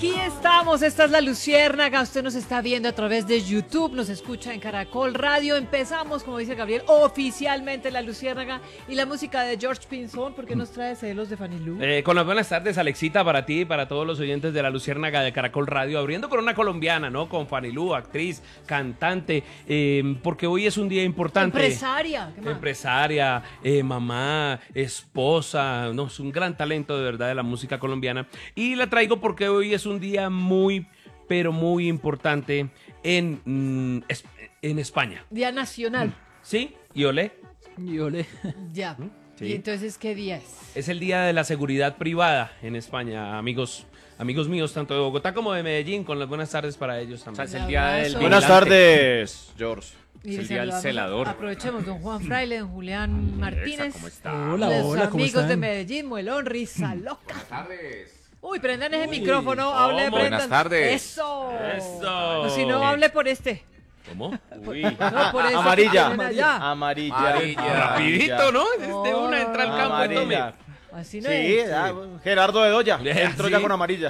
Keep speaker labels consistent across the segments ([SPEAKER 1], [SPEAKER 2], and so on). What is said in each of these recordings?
[SPEAKER 1] Aquí estamos, esta es La Luciérnaga, usted nos está viendo a través de YouTube, nos escucha en Caracol Radio, empezamos, como dice Gabriel, oficialmente La Luciérnaga y la música de George Pinzón, ¿por qué nos trae celos de Fanny Lu?
[SPEAKER 2] Con las buenas tardes, Alexita, para ti y para todos los oyentes de La Luciérnaga de Caracol Radio, abriendo con una colombiana, ¿no? Con Fanny Lu, actriz, cantante, porque hoy es un día importante.
[SPEAKER 1] Empresaria. ¿Qué más?
[SPEAKER 2] Empresaria, mamá, esposa, no, es un gran talento de verdad de la música colombiana. Y la traigo porque hoy es un día muy, pero muy importante en España.
[SPEAKER 1] Día nacional.
[SPEAKER 2] ¿Sí? ¿Y olé?
[SPEAKER 3] Y ole.
[SPEAKER 1] Ya.
[SPEAKER 2] Sí.
[SPEAKER 1] ¿Y entonces qué día es?
[SPEAKER 2] Es el día de la seguridad privada en España, amigos míos, tanto de Bogotá como de Medellín, con las buenas tardes para ellos también.
[SPEAKER 4] O sea, es el día del
[SPEAKER 5] Buenas tardes, George.
[SPEAKER 1] Y
[SPEAKER 4] Es el día del
[SPEAKER 1] saludamos,
[SPEAKER 4] celador.
[SPEAKER 1] Aprovechemos, don Juan Fraile, don Julián Martínez.
[SPEAKER 4] ¿Cómo está?
[SPEAKER 3] Hola,
[SPEAKER 1] Los
[SPEAKER 3] hola, ¿cómo
[SPEAKER 1] amigos de
[SPEAKER 3] están?
[SPEAKER 1] Medellín, Muelón, Risa Loca.
[SPEAKER 4] Buenas tardes.
[SPEAKER 1] Uy, prendan ese micrófono, hable,
[SPEAKER 2] ¿cómo?
[SPEAKER 1] prendan.
[SPEAKER 4] Buenas tardes.
[SPEAKER 1] Eso.
[SPEAKER 2] Eso.
[SPEAKER 1] O si no, hable por este.
[SPEAKER 2] ¿Cómo?
[SPEAKER 4] Uy.
[SPEAKER 1] No, por ese
[SPEAKER 5] Amarilla.
[SPEAKER 1] que tienen allá.
[SPEAKER 5] Amarilla.
[SPEAKER 4] Amarilla.
[SPEAKER 2] Rapidito, ¿no? De una entra al campo y tome.
[SPEAKER 5] Amarilla.
[SPEAKER 1] Así no
[SPEAKER 5] Sí,
[SPEAKER 1] es.
[SPEAKER 5] Gerardo de Doya.
[SPEAKER 2] Sí.
[SPEAKER 5] Entró ya con amarilla.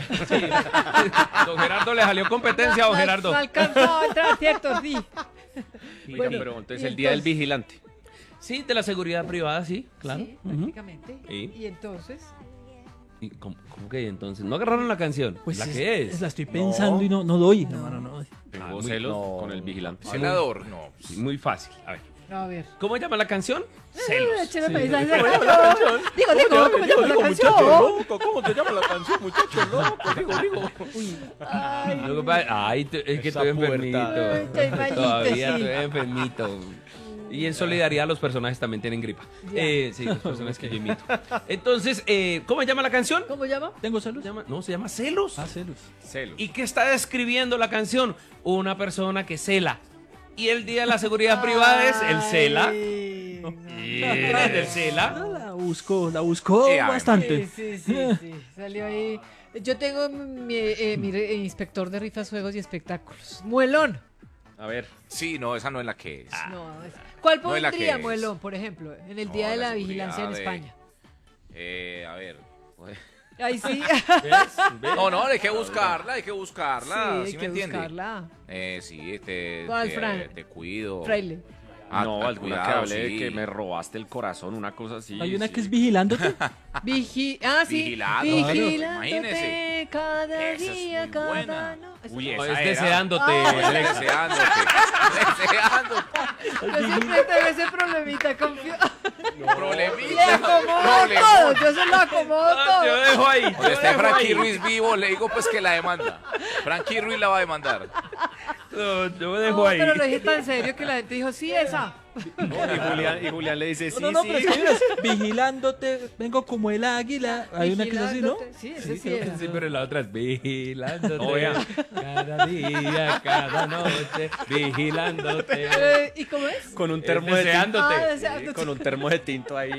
[SPEAKER 2] Don Gerardo le salió competencia, don Gerardo.
[SPEAKER 1] No alcanzó a entrar, ¿cierto? Sí.
[SPEAKER 4] Oiga,
[SPEAKER 1] Bueno,
[SPEAKER 4] pero entonces
[SPEAKER 1] y
[SPEAKER 4] el día del
[SPEAKER 1] entonces-
[SPEAKER 4] vigilante.
[SPEAKER 2] Sí, de la seguridad privada, sí, claro.
[SPEAKER 1] Sí, prácticamente.
[SPEAKER 2] Sí.
[SPEAKER 1] Y entonces,
[SPEAKER 2] ¿Y cómo que entonces? ¿No agarraron la canción?
[SPEAKER 3] Pues
[SPEAKER 2] ¿La que es?
[SPEAKER 3] La estoy pensando y no doy, hermano, no doy.
[SPEAKER 4] Tengo
[SPEAKER 2] muy-
[SPEAKER 4] celos
[SPEAKER 5] no.
[SPEAKER 4] con el vigilante.
[SPEAKER 6] Senador, no.
[SPEAKER 2] Sí, muy fácil. A ver.
[SPEAKER 1] a ver.
[SPEAKER 2] ¿Cómo llama la canción?
[SPEAKER 1] Écheme mensaje de canción. Digo, ¿cómo llama la canción?
[SPEAKER 5] ¿Cómo te llama la canción, muchacho loco? Digo.
[SPEAKER 1] Ay,
[SPEAKER 2] Lo que pasa- Ay, es que
[SPEAKER 5] Esa
[SPEAKER 2] estoy enfermito.
[SPEAKER 5] puerta.
[SPEAKER 1] Estoy malito,
[SPEAKER 2] Todavía
[SPEAKER 1] sí.
[SPEAKER 2] estoy enfermito. Y en solidaridad los personajes también tienen gripa.
[SPEAKER 1] Ya.
[SPEAKER 2] Sí, los personajes que yo imito. Entonces, ¿cómo se llama la canción?
[SPEAKER 1] ¿Cómo llama?
[SPEAKER 3] ¿Tengo salud?
[SPEAKER 2] No, se llama Celos.
[SPEAKER 3] Ah, celos.
[SPEAKER 4] Celos.
[SPEAKER 2] ¿Y qué está describiendo la canción? Una persona que cela. Y el día de la seguridad privada es el cela.
[SPEAKER 1] Ay, no.
[SPEAKER 2] Y el del cela.
[SPEAKER 3] Ah, la buscó
[SPEAKER 6] Sí,
[SPEAKER 3] bastante.
[SPEAKER 1] Sí. Salió ahí. Yo tengo mi inspector de rifas, juegos y espectáculos. Muelón.
[SPEAKER 4] A ver.
[SPEAKER 6] Sí, no, esa no es la que es.
[SPEAKER 1] No, ¿cuál
[SPEAKER 6] No es la
[SPEAKER 1] pondría
[SPEAKER 6] que es.
[SPEAKER 1] Muelón, por ejemplo, en el
[SPEAKER 6] No,
[SPEAKER 1] Día de
[SPEAKER 6] la
[SPEAKER 1] la Vigilancia en
[SPEAKER 6] seguridad
[SPEAKER 1] España?
[SPEAKER 6] A ver.
[SPEAKER 1] Ay, sí.
[SPEAKER 6] No, hay que buscarla, hay que buscarla.
[SPEAKER 1] Sí,
[SPEAKER 6] ¿Sí,
[SPEAKER 1] hay
[SPEAKER 6] me
[SPEAKER 1] que
[SPEAKER 6] entiende?
[SPEAKER 1] buscarla.
[SPEAKER 6] Sí,
[SPEAKER 1] ¿Cuál, Fran?
[SPEAKER 6] te cuido.
[SPEAKER 1] Fraile.
[SPEAKER 4] No, alguna que
[SPEAKER 6] cuidado,
[SPEAKER 4] hable de
[SPEAKER 6] sí.
[SPEAKER 4] que me robaste el corazón, una cosa así.
[SPEAKER 3] Hay una
[SPEAKER 4] sí.
[SPEAKER 3] que es vigilándote.
[SPEAKER 1] Sí.
[SPEAKER 6] Vigilándote,
[SPEAKER 1] Vigilándote
[SPEAKER 6] imagínese.
[SPEAKER 1] cada
[SPEAKER 6] Esa es
[SPEAKER 1] día,
[SPEAKER 6] muy
[SPEAKER 1] cada
[SPEAKER 6] buena.
[SPEAKER 1] no.
[SPEAKER 4] Uy,
[SPEAKER 2] No,
[SPEAKER 4] esa
[SPEAKER 2] es
[SPEAKER 4] era.
[SPEAKER 2] deseándote.
[SPEAKER 6] Deseándote. Deseándote.
[SPEAKER 1] Yo siempre tengo ese problemita con Le
[SPEAKER 6] Problemita.
[SPEAKER 1] acomodo todo, yo se lo acomodo
[SPEAKER 2] Yo
[SPEAKER 1] todo.
[SPEAKER 2] dejo ahí.
[SPEAKER 6] Cuando
[SPEAKER 2] yo
[SPEAKER 6] esté
[SPEAKER 2] dejo
[SPEAKER 6] Frankie
[SPEAKER 2] ahí.
[SPEAKER 6] Ruiz vivo, le digo pues que la demanda. Frankie Ruiz la va a demandar.
[SPEAKER 2] No, yo
[SPEAKER 1] No,
[SPEAKER 2] dejo ahí.
[SPEAKER 1] pero lo dije tan serio que la gente dijo, sí, esa.
[SPEAKER 4] Y Julián le dice, sí,
[SPEAKER 3] No,
[SPEAKER 4] sí.
[SPEAKER 3] pero es que hay unas, vigilándote, vengo como el águila. Hay una que es así, ¿no?
[SPEAKER 1] Vigilándote. Sí, ese sí
[SPEAKER 3] creo
[SPEAKER 1] es.
[SPEAKER 2] Sí, pero la otra es vigilándote.
[SPEAKER 4] No, vea.
[SPEAKER 2] Cada día, cada noche, vigilándote.
[SPEAKER 1] ¿Y cómo es?
[SPEAKER 4] Con un
[SPEAKER 2] Es
[SPEAKER 4] termo de tinto.
[SPEAKER 2] deseándote.
[SPEAKER 1] Ah, deseándote.
[SPEAKER 4] Sí, con un termo de tinto ahí.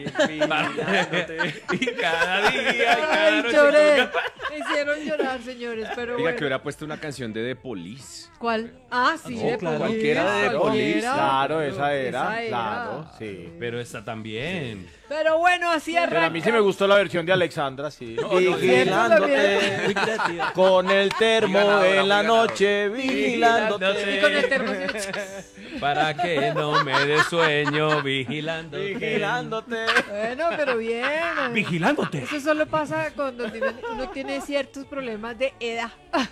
[SPEAKER 2] Y cada día, y cada
[SPEAKER 1] Ay,
[SPEAKER 2] noche.
[SPEAKER 1] lloré. Me hicieron llorar, señores, pero
[SPEAKER 4] Diga
[SPEAKER 1] bueno.
[SPEAKER 4] que hubiera puesto una canción de The Police.
[SPEAKER 1] ¿Cuál? Ah, sí,
[SPEAKER 3] No,
[SPEAKER 1] de
[SPEAKER 3] claro.
[SPEAKER 1] Police,
[SPEAKER 4] Cualquiera de The Police.
[SPEAKER 5] Claro, esa era.
[SPEAKER 1] Esa era.
[SPEAKER 5] Claro, sí.
[SPEAKER 2] Pero esta también.
[SPEAKER 1] Pero bueno, así arranca.
[SPEAKER 5] Pero a mí sí me gustó la versión de Alexandra, sí.
[SPEAKER 1] Muy
[SPEAKER 5] Vigilándote
[SPEAKER 3] creativa.
[SPEAKER 5] con el termo
[SPEAKER 6] Muy ganadora,
[SPEAKER 5] en la
[SPEAKER 6] muy ganadora.
[SPEAKER 5] noche, vigilándote.
[SPEAKER 1] Y con el termo
[SPEAKER 2] Para que no me dé sueño, vigilándote.
[SPEAKER 5] Vigilándote.
[SPEAKER 1] Bueno, pero bien.
[SPEAKER 2] Vigilándote.
[SPEAKER 1] Eso solo pasa cuando uno tiene ciertos problemas de edad.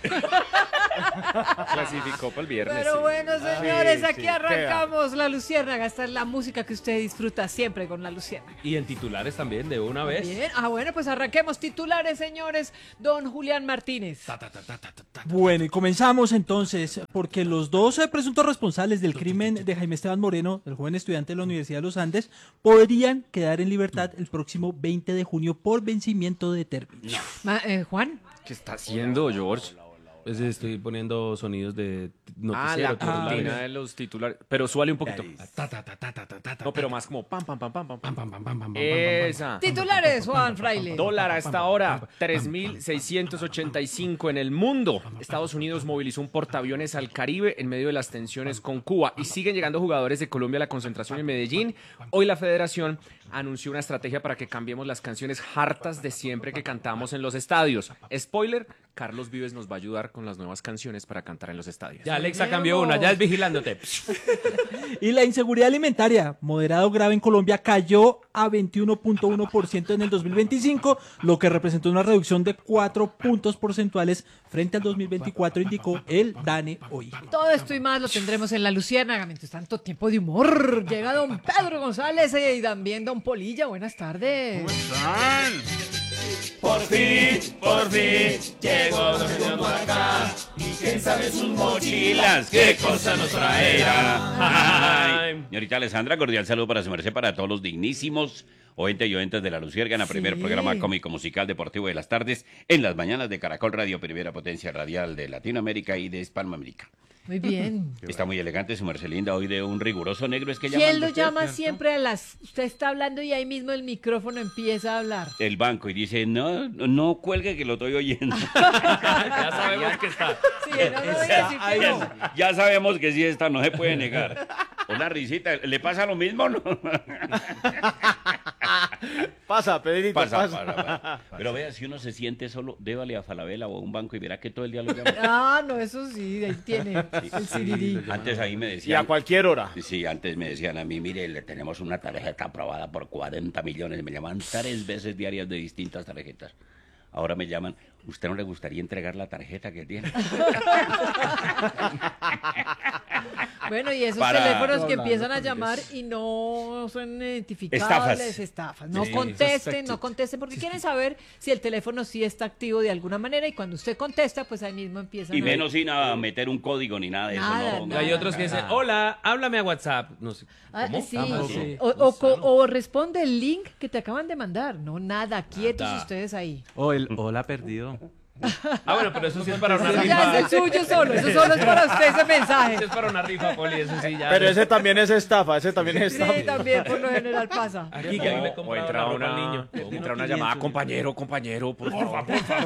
[SPEAKER 4] Clasificó para el viernes.
[SPEAKER 1] Pero
[SPEAKER 4] sí.
[SPEAKER 1] bueno, señores,
[SPEAKER 5] sí,
[SPEAKER 1] aquí
[SPEAKER 5] sí,
[SPEAKER 1] arrancamos La Luciérnaga. Esta es la música que usted disfruta siempre con La Luciérnaga.
[SPEAKER 2] Y en titulares también, de una vez.
[SPEAKER 1] Bien. Ah, bueno, pues arranquemos titulares, señores. Don Julián Martínez.
[SPEAKER 3] Bueno, y comenzamos entonces, porque los dos presuntos responsables del crimen de Jaime Esteban Moreno, el joven estudiante de la Universidad de los Andes, podrían quedar en libertad el próximo 20 de junio por vencimiento de término.
[SPEAKER 1] Juan.
[SPEAKER 4] ¿Qué está haciendo, George?
[SPEAKER 2] Pues estoy poniendo sonidos de
[SPEAKER 4] Ah,
[SPEAKER 2] noticiero.
[SPEAKER 4] la cortina de los titulares. Pero súbale un poquito. No, pero más como pam, pam, pam, pam, pam. Esa.
[SPEAKER 1] Titulares, Juan Fraile.
[SPEAKER 4] Dólar a esta hora, 3.685 en el mundo. Estados Unidos movilizó un portaaviones al Caribe en medio de las tensiones con Cuba y siguen llegando jugadores de Colombia a la concentración en Medellín. Hoy la federación anunció una estrategia para que cambiemos las canciones hartas de siempre que cantamos en los estadios. Spoiler, Carlos Vives nos va a ayudar con las nuevas canciones para cantar en los estadios.
[SPEAKER 2] Ya Alexa cambió una, ya es vigilándote.
[SPEAKER 3] Y la inseguridad alimentaria, moderado grave en Colombia, cayó a 21.1% en el 2025, lo que representó una reducción de 4 puntos porcentuales frente al 2024, indicó el DANE hoy.
[SPEAKER 1] Todo esto y más lo tendremos en La Luciérnaga. Mientras tanto, tiempo de humor. Llega don Pedro González y también don Polilla. Buenas tardes.
[SPEAKER 2] Por fin, llegó Don acá. Y quién sabe sus mochilas, qué cosa nos traerá.
[SPEAKER 7] Ay. Señorita Alessandra, cordial saludo para su merced, para todos los dignísimos oyentes y oyentes de La Luciérnaga, primer programa cómico musical deportivo de las tardes, en las mañanas de Caracol Radio, primera potencia radial de Latinoamérica y de Hispanoamérica.
[SPEAKER 1] Muy bien.
[SPEAKER 7] Está muy elegante su merced linda, hoy de un riguroso negro. Es que
[SPEAKER 1] ¿Quién lo
[SPEAKER 7] usted?
[SPEAKER 1] llama siempre a las... Usted está hablando y ahí mismo el micrófono empieza a hablar?
[SPEAKER 7] El banco y dice, no cuelgue que lo estoy oyendo.
[SPEAKER 2] Ya sabemos que está.
[SPEAKER 1] Sí, no lo voy a decir que no.
[SPEAKER 7] Ya sabemos que sí está, no se puede negar. Una risita, ¿le pasa lo mismo no?
[SPEAKER 5] Pasa, Pedrito,
[SPEAKER 7] Pasa. Pero vea, si uno se siente solo, débale a Falabella o a un banco y verá que todo el día lo llama.
[SPEAKER 1] Ah, no, eso sí, ahí tiene el sirirí.
[SPEAKER 7] Antes ahí me
[SPEAKER 5] Y a
[SPEAKER 7] decían...
[SPEAKER 5] cualquier hora.
[SPEAKER 7] Sí, antes me decían a mí, mire, le tenemos una tarjeta aprobada por 40 millones. Me llaman 3 veces diarias de distintas tarjetas. Ahora me llaman, ¿usted no le gustaría entregar la tarjeta que tiene?
[SPEAKER 1] Bueno, y esos
[SPEAKER 7] Para-
[SPEAKER 1] teléfonos que empiezan a llamar y no son identificables, estafas. No
[SPEAKER 7] Sí,
[SPEAKER 1] contesten, porque quieren saber si el teléfono sí está activo de alguna manera y cuando usted contesta, pues ahí mismo empiezan
[SPEAKER 7] Y
[SPEAKER 1] a...
[SPEAKER 7] menos sin meter un código ni nada de eso.
[SPEAKER 1] Nada,
[SPEAKER 7] No,
[SPEAKER 2] Y
[SPEAKER 1] nada.
[SPEAKER 2] hay otros que dicen, hola, háblame a WhatsApp. No sé.
[SPEAKER 1] Ah,
[SPEAKER 2] ¿Cómo?
[SPEAKER 1] sí.
[SPEAKER 3] sí.
[SPEAKER 1] O responde el link que te acaban de mandar. No, nada, quietos
[SPEAKER 7] Nada.
[SPEAKER 1] ustedes ahí.
[SPEAKER 8] O el hola perdido.
[SPEAKER 2] Ah, bueno, pero eso sí es para una
[SPEAKER 1] Eso
[SPEAKER 2] rifa.
[SPEAKER 1] ya es el suyo solo, eso solo es para usted ese mensaje.
[SPEAKER 2] Eso es para una rifa, Poli, eso sí ya.
[SPEAKER 5] Pero ese también es estafa, ese también es
[SPEAKER 1] Sí,
[SPEAKER 5] estafa.
[SPEAKER 1] también por lo general pasa.
[SPEAKER 2] Aquí que a mí me
[SPEAKER 4] O
[SPEAKER 2] compraron
[SPEAKER 4] entra
[SPEAKER 2] la ropa
[SPEAKER 4] una,
[SPEAKER 2] al niño.
[SPEAKER 4] entra una llamada, compañero, por favor.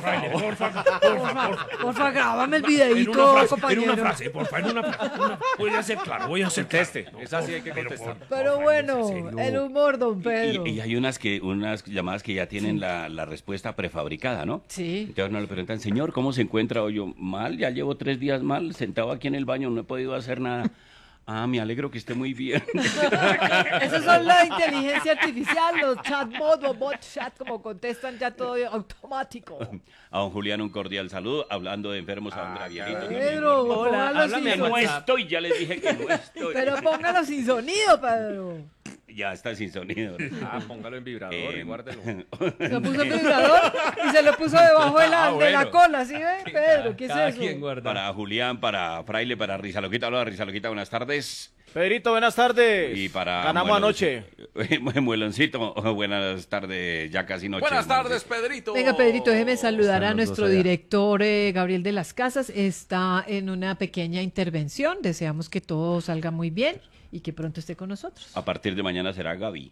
[SPEAKER 1] Porfa, grábame el
[SPEAKER 2] En
[SPEAKER 1] videíto,
[SPEAKER 2] una frase,
[SPEAKER 1] compañero.
[SPEAKER 2] porfa, en una frase. Voy a ser claro,
[SPEAKER 4] Conteste, esa sí hay que contestar.
[SPEAKER 1] Pero bueno, el humor, don Pedro.
[SPEAKER 7] Y hay unas llamadas que ya tienen la respuesta prefabricada, ¿no?
[SPEAKER 1] Sí.
[SPEAKER 7] Entonces no le preguntan, señor, ¿cómo se encuentra hoy? Yo, mal, ya llevo 3 días mal, sentado aquí en el baño, no he podido hacer nada. Ah, me alegro que esté muy bien.
[SPEAKER 1] Esos son la inteligencia artificial, los chatbots o bot chat, como contestan ya todo automático.
[SPEAKER 7] A don Julián un cordial saludo, hablando de enfermos a don Gravierito.
[SPEAKER 1] Pedro, póngalo
[SPEAKER 2] háblame
[SPEAKER 1] sin
[SPEAKER 2] a
[SPEAKER 7] No
[SPEAKER 1] sonido.
[SPEAKER 7] estoy, ya les dije que no estoy.
[SPEAKER 1] Pero póngalo sin sonido, Pedro.
[SPEAKER 7] Ya está sin sonido.
[SPEAKER 4] Ah, póngalo en vibrador y guárdelo.
[SPEAKER 1] Se puso el vibrador y se lo puso debajo de la
[SPEAKER 2] bueno.
[SPEAKER 1] cola, ¿sí ve? Pedro, ¿qué es
[SPEAKER 2] Cada
[SPEAKER 1] eso?
[SPEAKER 2] quien guarda.
[SPEAKER 7] Para Julián, para Fraile, para Rizaloquita. Hola, Rizaloquita, buenas tardes.
[SPEAKER 5] Pedrito, buenas tardes.
[SPEAKER 7] Y para
[SPEAKER 5] Ganamos anoche.
[SPEAKER 7] Mueloncito, buenas tardes, ya casi noche.
[SPEAKER 6] Buenas tardes, Pedrito.
[SPEAKER 1] Venga, Pedrito, déjeme saludar a
[SPEAKER 8] Están los
[SPEAKER 1] nuestro
[SPEAKER 8] dos allá.
[SPEAKER 1] director Gabriel de las Casas. Está en una pequeña intervención. Deseamos que todo salga muy bien y que pronto esté con nosotros.
[SPEAKER 7] A partir de mañana será Gaby.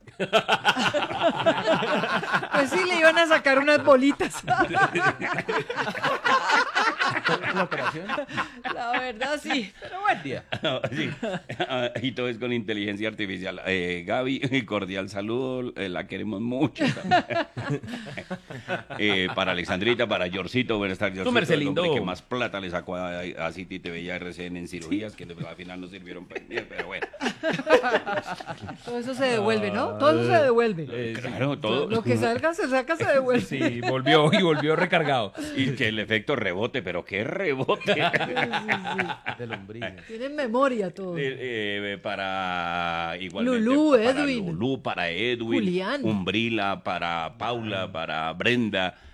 [SPEAKER 1] Pues sí, le iban a sacar unas bolitas.
[SPEAKER 8] ¿La operación?
[SPEAKER 1] La verdad, sí. Pero bueno.
[SPEAKER 7] Sí. Y todo es con inteligencia artificial. Gaby, cordial saludo, la queremos mucho. Para Alexandrita, para Yorcito, buenas tardes. Yorcito,
[SPEAKER 2] Marcelindo.
[SPEAKER 7] el hombre que más plata le sacó a City TV y a RCN en cirugías, que al final no sirvieron para nada, pero bueno.
[SPEAKER 1] Todo eso se devuelve, ¿no? Todo eso se devuelve.
[SPEAKER 7] Claro, todo.
[SPEAKER 1] Lo que salga, se saca, se devuelve.
[SPEAKER 2] Sí, volvió recargado.
[SPEAKER 7] Y que el efecto rebote, pero qué rebote.
[SPEAKER 8] De lombrices.
[SPEAKER 1] Tienen memoria todo.
[SPEAKER 7] Para igualmente
[SPEAKER 1] Lulú,
[SPEAKER 7] para
[SPEAKER 1] Edwin.
[SPEAKER 7] Lulú, para Edwin,
[SPEAKER 1] Julián.
[SPEAKER 7] Umbrila, para Paula, para Brenda,